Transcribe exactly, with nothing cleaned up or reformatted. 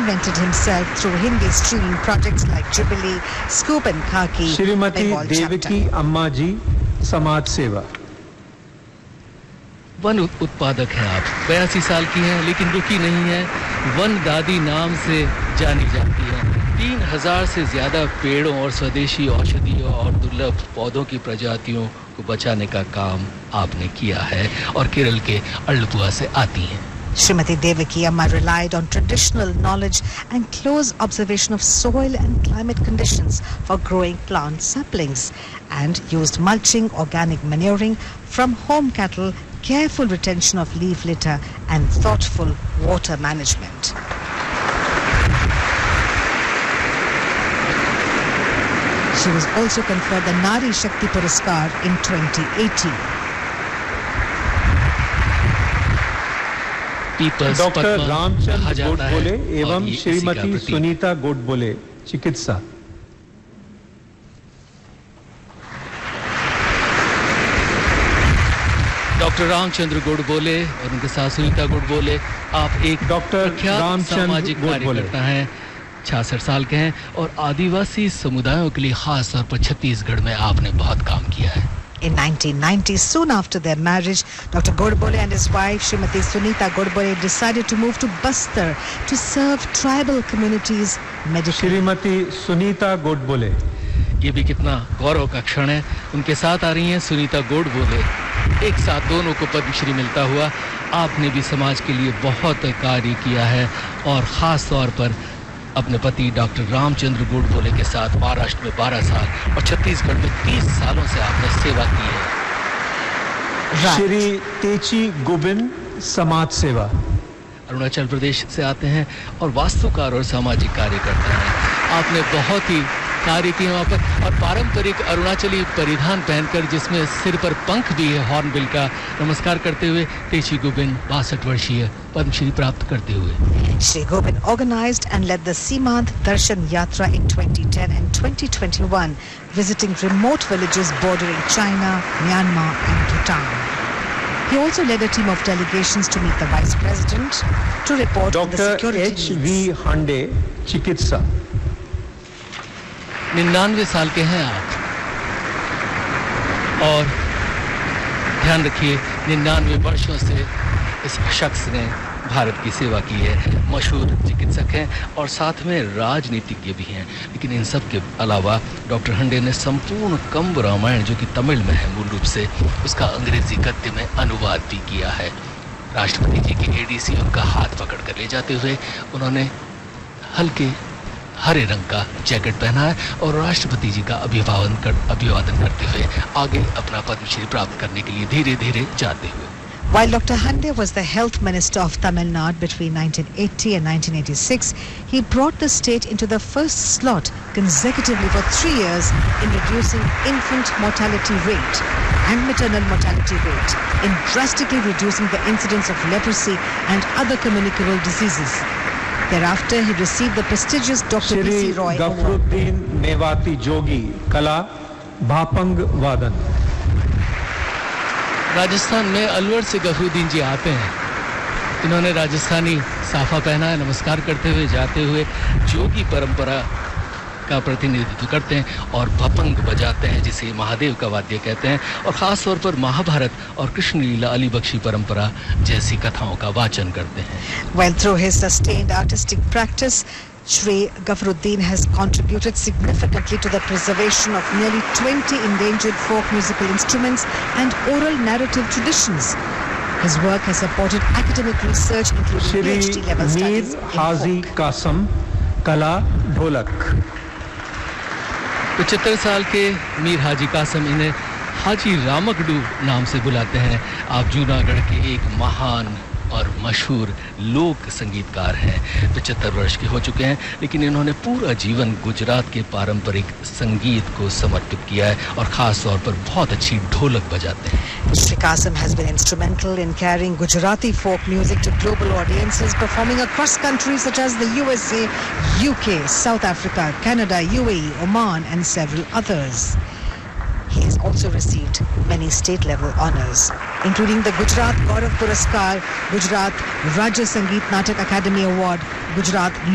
reinvented himself through Hindi streaming projects like Jubilee, Scoop and Khaki. Shrimati Devaki अम्मा जी समाज सेवा। One उत्पादक हैं आप, बयासी साल की हैं लेकिन रुकी नहीं है, वन दादी नाम से जानी जाती है। तीन हजार से ज्यादा पेड़ों और स्वदेशी औषधियों और दुर्लभ पौधों की प्रजातियों को बचाने का काम आपने किया है और केरल के अल्लपुआ से आती हैं। Srimati Devaki Amma relied on traditional knowledge and close observation of soil and climate conditions for growing plant saplings, and used mulching, organic manuring from home cattle, careful retention of leaf litter and thoughtful water management. She was also conferred the Nari Shakti Puraskar in twenty eighteen. Doctor Ramchandra Godbole एवं श्रीमती सुनीता गोडबोले चिकित्सा। Doctor Ramchandra Godbole और उनके साथ सुनीता गोडबोले, आप एक doctor Ramchandra कार्यकर्ता हैं, छियासठ साल के हैं और आदिवासी समुदायों के लिए खास तौर पर छत्तीसगढ़ में आपने बहुत काम किया है। In nineteen ninety, soon after their marriage, Doctor Godbole and his wife, Srimati Sunita Godbole, decided to move to Bastar to serve tribal communities medically. Shrimati Sunita Godbole. ये भी कितना गौरव का क्षण है। उनके साथ आ रही हैं सुनीता गोडबोले। एक साथ दोनों को पद्मश्री मिलता हुआ। आपने भी समाज के लिए बहुत कार्य किया है और ख़ास तौर पर अपने पति डॉक्टर रामचंद्र गोडबोले के साथ महाराष्ट्र में बारह साल और छत्तीसगढ़ में तीस सालों से आपने सेवा की है। श्री तेची गुबिन समाज सेवा। अरुणाचल प्रदेश से आते हैं और वास्तुकार और सामाजिक कार्यकर्ता हैं। आपने बहुत ही कार्य किए वहाँ पर और पारंपरिक अरुणाचली परिधान पहनकर जिसमें सिर पर पंख भी है हॉर्नबिल का, नमस्कार करते हुए तेची गुबिन बासठ वर्षीय पद्मश्री प्राप्त करते हुए। Shri Gobind organized and led the Simant Darshan Yatra in twenty ten and twenty twenty-one, visiting remote villages bordering China, Myanmar and Bhutan. He also led a team of delegations to meet the Vice President to report on the security needs. Doctor H we हांडे चिकित्सा। निन्यानवे साल के हैं आप और ध्यान रखिए निन्यानवे वर्षों से इस शख्स ने भारत की सेवा की है। मशहूर चिकित्सक हैं और साथ में राजनीतिज्ञ भी हैं। लेकिन इन सब के अलावा डॉक्टर हंडे ने संपूर्ण कंब रामायण जो कि तमिल में है मूल रूप से, उसका अंग्रेजी गद्य में अनुवाद भी किया है। राष्ट्रपति जी की एडीसी उनका हाथ पकड़ कर ले जाते हुए उन्होंने हल्के हरे रंग का जैकेट पहना है और राष्ट्रपति जी का अभिवादन कर अभिवादन करते हुए आगे अपना पद्मश्री प्राप्त करने के लिए धीरे धीरे जाते हुए। While Doctor Hande was the health minister of Tamil Nadu between nineteen eighty and nineteen eighty-six, he brought the state into the first slot consecutively for three years in reducing infant mortality rate and maternal mortality rate, in drastically reducing the incidence of leprosy and other communicable diseases. Thereafter, he received the prestigious Doctor P C Roy Award. Gafaruddin Mewati जोगी, कला भापंग वादन। राजस्थान में अलवर से गफरुद्दीन जी आते हैं। इन्होंने राजस्थानी साफा पहना है, नमस्कार करते हुए जाते हुए जोगी परंपरा का प्रतिनिधित्व करते हैं और भपंग बजाते हैं जिसे महादेव का वाद्य कहते हैं और ख़ास तौर पर महाभारत और कृष्ण लीला अली बख्शी परंपरा जैसी कथाओं का वाचन करते हैं। Well, through his sustained artistic practice, Shri Gafruddin has contributed significantly to the preservation of nearly twenty endangered folk musical instruments and oral narrative traditions. His work has supported academic research including PhD level studies in Haji folk. Qasim, कला ढोलक। पचहत्तर साल के मीर हाजी कासम, इन्हें हाजी रामकड़ू नाम से बुलाते हैं। आप जूनागढ़ के एक महान और मशहूर लोक संगीतकार हैं। पचहत्तर वर्ष के हो चुके हैं लेकिन इन्होंने पूरा जीवन गुजरात के पारंपरिक संगीत को समर्पित किया है और ख़ास तौर पर बहुत अच्छी ढोलक बजाते हैं। Shri Kasim has been instrumental in carrying Gujarati folk music to global audiences, performing across countries such as the U S A, U K, South Africa, Canada, U A E, Oman and several others. He has also received many state-level honours, including the Gujarat Gaurav Puraskar, Gujarat Rajya Sangeet Natak Academy Award, Gujarat